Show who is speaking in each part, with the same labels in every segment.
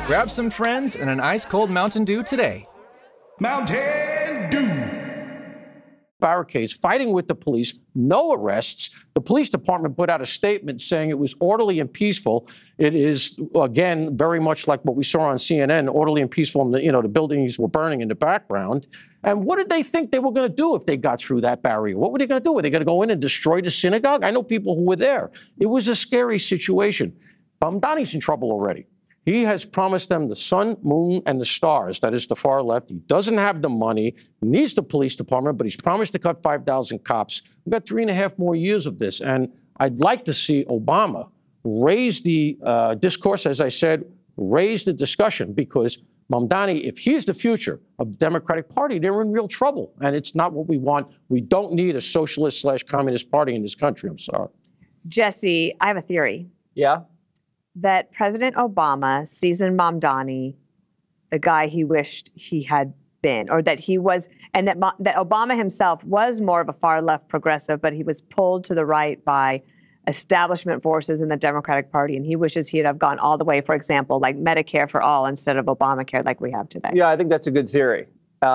Speaker 1: Grab some friends and an ice-cold Mountain Dew today.
Speaker 2: Mountain Dew.
Speaker 3: Barricades, fighting with the police, no arrests. The police department put out a statement saying it was orderly and peaceful. It is, again, very much like what we saw on CNN, orderly and peaceful, and the buildings were burning in the background. And what did they think they were going to do if they got through that barrier? What were they going to do? Were they going to go in and destroy the synagogue? I know people who were there. It was a scary situation. Mamdani's in trouble already. He has promised them the sun, moon, and the stars. That is the far left. He doesn't have the money. He needs the police department, but he's promised to cut 5,000 cops. We've got 3.5 more years of this. And I'd like to see Obama raise the discourse, as I said, raise the discussion, because Mamdani, if he's the future of the Democratic Party, they're in real trouble. And it's not what we want. We don't need a socialist/communist party in this country. I'm sorry.
Speaker 4: Jesse, I have a theory.
Speaker 5: Yeah?
Speaker 4: That President Obama sees in Mamdani the guy he wished he had been, or that he was, and that Obama himself was more of a far-left progressive, but he was pulled to the right by establishment forces in the Democratic Party, and he wishes he'd have gone all the way, for example, like Medicare for all instead of Obamacare like we have today.
Speaker 5: Yeah, I think that's a good theory.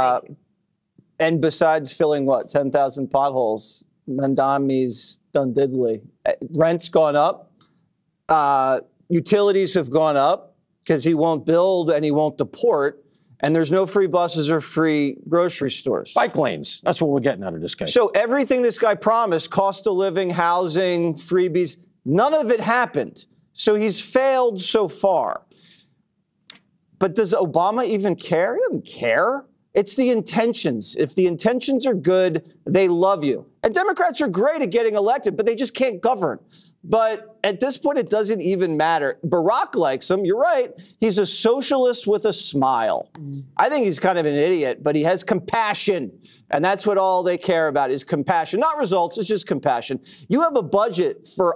Speaker 5: And besides filling, 10,000 potholes, Mamdani's done diddly. Rent's gone up. Utilities have gone up because he won't build and he won't deport. And there's no free buses or free grocery stores.
Speaker 3: Bike lanes. That's what we're getting out of this case.
Speaker 5: So everything this guy promised, cost of living, housing, freebies, none of it happened. So he's failed so far. But does Obama even care? He doesn't care. It's the intentions. If the intentions are good, they love you. And Democrats are great at getting elected, but they just can't govern. But at this point, it doesn't even matter. Barack likes him. You're right. He's a socialist with a smile. I think he's kind of an idiot, but he has compassion. And that's what all they care about is compassion. Not results. It's just compassion. You have a budget for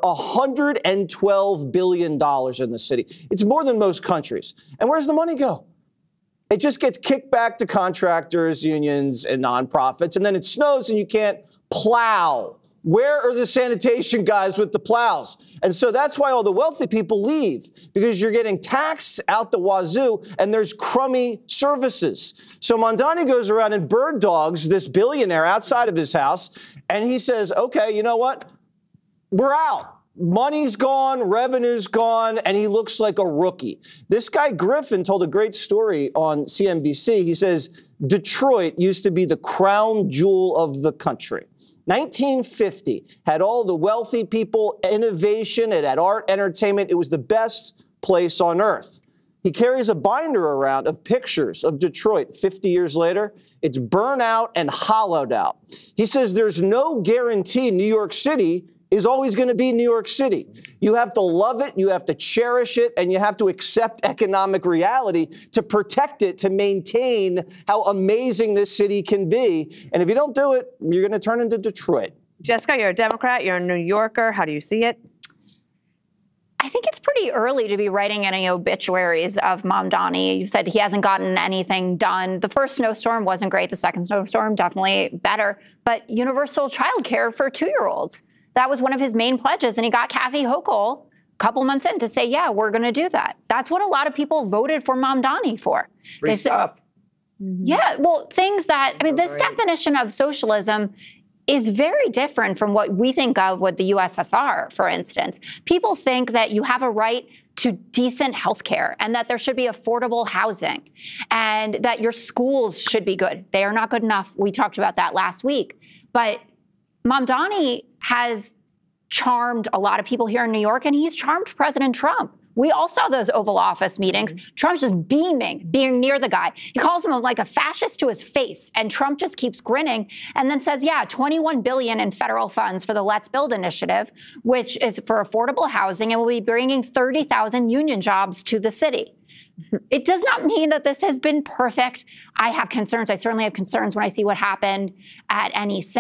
Speaker 5: $112 billion in the city. It's more than most countries. And where's the money go? It just gets kicked back to contractors, unions, and nonprofits. And then it snows and you can't plow. Where are the sanitation guys with the plows? And so that's why all the wealthy people leave, because you're getting taxed out the wazoo and there's crummy services. So Mamdani goes around and bird dogs this billionaire outside of his house. And he says, OK, you know what? We're out. Money's gone, revenue's gone, and he looks like a rookie. This guy Griffin told a great story on CNBC. He says Detroit used to be the crown jewel of the country. 1950 had all the wealthy people, innovation, it had art, entertainment. It was the best place on earth. He carries a binder around of pictures of Detroit 50 years later. It's burnt out and hollowed out. He says there's no guarantee New York City is always going to be New York City. You have to love it, you have to cherish it, and you have to accept economic reality to protect it, to maintain how amazing this city can be. And if you don't do it, you're going to turn into Detroit.
Speaker 4: Jessica, you're a Democrat, you're a New Yorker. How do you see it?
Speaker 6: I think it's pretty early to be writing any obituaries of Mamdani. You said he hasn't gotten anything done. The first snowstorm wasn't great. The second snowstorm, definitely better. But universal childcare for 2-year-olds. That was one of his main pledges, and he got Kathy Hochul a couple months in to say, yeah, we're going to do that. That's what a lot of people voted for Mamdani for.
Speaker 5: Free stuff.
Speaker 6: Yeah, well, things that, I mean, this definition of socialism is very different from what we think of with the USSR, for instance. People think that you have a right to decent health care and that there should be affordable housing and that your schools should be good. They are not good enough. We talked about that last week. But Mamdani has charmed a lot of people here in New York, and he's charmed President Trump. We all saw those Oval Office meetings. Trump's just beaming, being near the guy. He calls him like a fascist to his face, and Trump just keeps grinning and then says, yeah, $21 billion in federal funds for the Let's Build initiative, which is for affordable housing and will be bringing 30,000 union jobs to the city. It does not mean that this has been perfect. I have concerns. I certainly have concerns when I see what happened at NEC.